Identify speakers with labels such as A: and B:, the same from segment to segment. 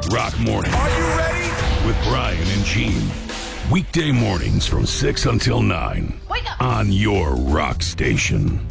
A: Rock Morning.
B: Are you ready?
A: With Brian and Gene. Weekday mornings from 6 until 9.
C: Wake up.
A: On your rock station.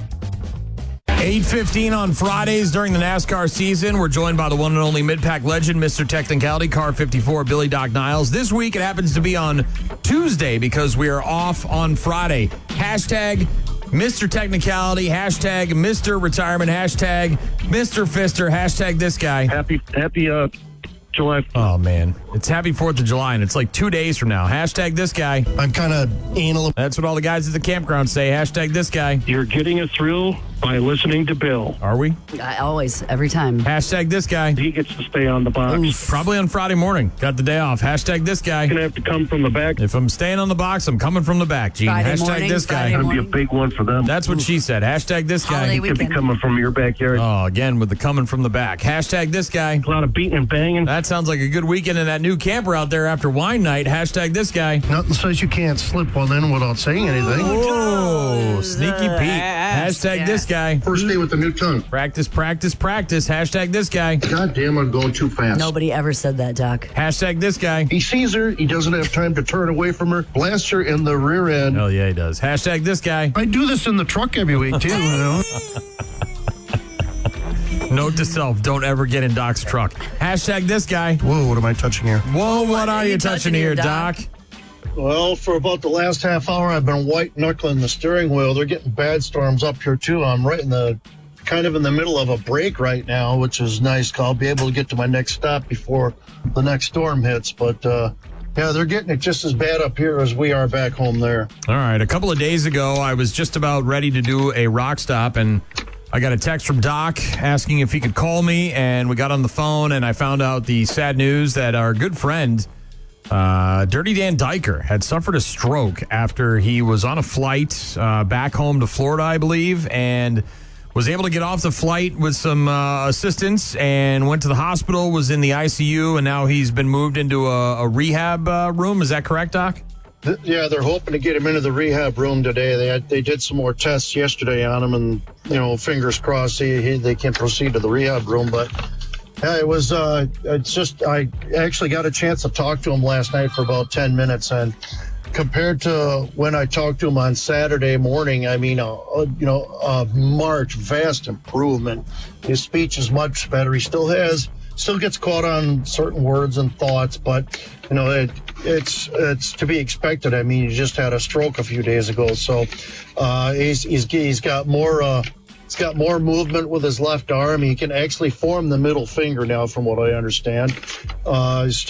D: 8:15 on Fridays during the NASCAR season. We're joined by the one and only mid-pack legend, Mr. Technicality, Car 54, Billy Doc Niles. This week it happens to be on Tuesday because we are off on Friday. Hashtag Mr. Technicality, hashtag Mr. Retirement, hashtag Mr. Fister, hashtag this guy.
E: Happy July.
D: Oh, man. It's happy 4th of July, and it's like 2 days from now. Hashtag this guy.
F: I'm kind of anal.
D: That's what all the guys at the campground say. Hashtag this guy.
E: You're getting a thrill by listening to Bill.
D: Are we?
C: Always, every time.
D: Hashtag this guy.
E: He gets to stay on the box.
D: Probably on Friday morning. Got the day off. Hashtag this guy.
E: He's going to have to come from the back.
D: If I'm staying on the box, I'm coming from the back, Gene.
C: Friday
D: Hashtag
C: morning,
D: this guy.
C: Friday
E: It's going to
C: morning.
E: be a big one for them.
D: That's what she said. Hashtag this guy.
C: Holiday
E: Could be
C: weekend.
E: coming from your backyard.
D: Oh, again, with the coming from the back. Hashtag this guy.
E: A lot of beating and banging.
D: That sounds like a good weekend in that new camper out there after wine night. Hashtag this guy.
F: Nothing says you can't slip one in without saying anything.
D: Whoa, sneaky Pete. Hashtag this guy.
F: First day with the new tongue.
D: Practice, practice, practice. Hashtag this guy.
F: God damn, I'm going too fast.
C: Nobody ever said that, Doc.
D: Hashtag this guy.
F: He sees her. He doesn't have time to turn away from her. Blasts her in the rear end.
D: Oh, yeah, he does. Hashtag this guy.
F: I do this in the truck every week, too, you know.
D: Note to self, don't ever get in Doc's truck. Hashtag this guy.
F: Whoa, what am I touching here?
D: Whoa, what are you touching here, Doc?
F: Well, for about the last half hour, I've been white knuckling the steering wheel. They're getting bad storms up here, too. I'm right in the kind of in the middle of a break right now, which is nice. I'll be able to get to my next stop before the next storm hits. But, yeah, they're getting it just as bad up here as we are back home there.
D: All right. A couple of days ago, I was just about ready to do a rock stop, and I got a text from Doc asking if he could call me, and we got on the phone, and I found out the sad news that our good friend, Dirty Dan Diker, had suffered a stroke after he was on a flight back home to Florida, I believe, and was able to get off the flight with some assistance and went to the hospital, was in the ICU, and now he's been moved into a rehab room. Is that correct, Doc?
F: Yeah, they're hoping to get him into the rehab room today. They did some more tests yesterday on him, and fingers crossed they can proceed to the rehab room. But yeah, it was it's just I actually got a chance to talk to him last night for about 10 minutes, and compared to when I talked to him on Saturday morning, I mean, a vast improvement. His speech is much better. He still gets caught on certain words and thoughts, but it's to be expected. I mean, he just had a stroke a few days ago, so he's got more movement with his left arm. He can actually form the middle finger now, from what I understand.